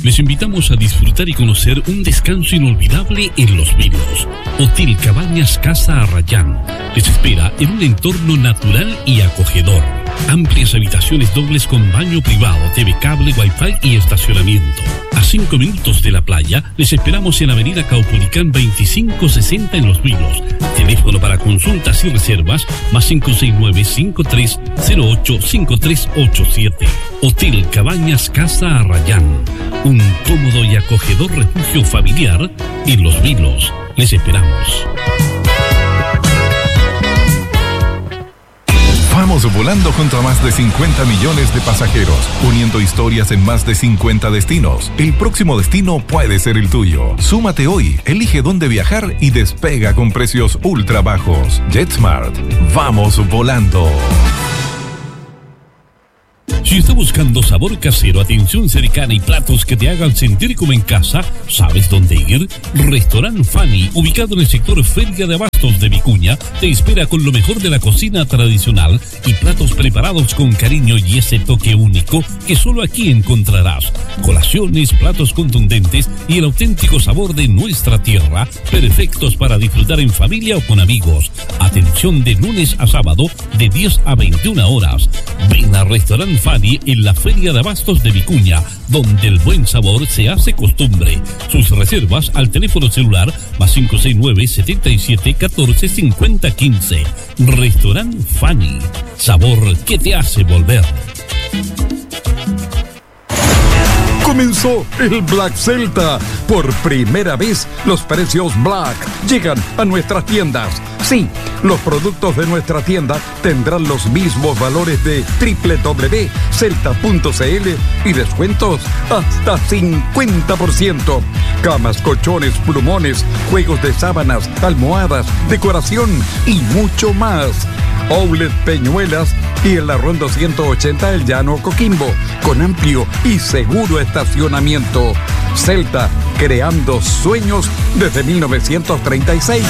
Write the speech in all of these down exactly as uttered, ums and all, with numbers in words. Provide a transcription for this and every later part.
Les invitamos a disfrutar y conocer un descanso inolvidable en Los Vilos. Hotel Cabañas Casa Arrayán les espera en un entorno natural y acogedor. Amplias habitaciones dobles con baño privado, T V cable, wifi y estacionamiento. A cinco minutos de la playa, les esperamos en Avenida Caupolicán veinticinco sesenta en Los Vilos. Teléfono para consultas y reservas más cinco seis nueve, cinco tres cero ocho, cinco tres ocho siete. Hotel Cabañas Casa Arrayán, un cómodo y acogedor refugio familiar en Los Vilos. Les esperamos. Vamos volando junto a más de cincuenta millones de pasajeros, uniendo historias en más de cincuenta destinos. El próximo destino puede ser el tuyo. Súmate hoy, elige dónde viajar y despega con precios ultra bajos. JetSmart, vamos volando. Si está buscando sabor casero, atención cercana y platos que te hagan sentir como en casa, ¿sabes dónde ir? Restaurant Fanny, ubicado en el sector Feria de Abastos de Vicuña, te espera con lo mejor de la cocina tradicional y platos preparados con cariño y ese toque único que solo aquí encontrarás. Colaciones, platos contundentes y el auténtico sabor de nuestra tierra, perfectos para disfrutar en familia o con amigos. Atención de lunes a sábado de diez a veintiuna horas. Ven a Restaurant Fanny en la Feria de Abastos de Vicuña, donde el buen sabor se hace costumbre. Sus reservas al teléfono celular más cinco seis nueve, setenta y siete, catorce, cincuenta, quince. Restaurant Fanny, sabor que te hace volver. Comenzó el Black Celta. Por primera vez, los precios Black llegan a nuestras tiendas. Sí, los productos de nuestra tienda tendrán los mismos valores de doble u doble u doble u punto celta punto c l y descuentos hasta cincuenta por ciento. Camas, colchones, plumones, juegos de sábanas, almohadas, decoración y mucho más. Outlet Peñuelas y en la Ronda ciento ochenta El Llano Coquimbo, con amplio y seguro estacionamiento. Celta, creando sueños desde mil novecientos treinta y seis.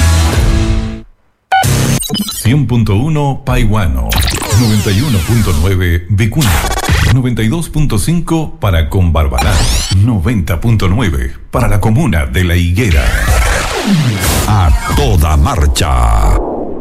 cien punto uno Paihuano, noventa y uno punto nueve Vicuña, noventa y dos punto cinco para Combarbalá, noventa punto nueve para la comuna de La Higuera. A toda marcha.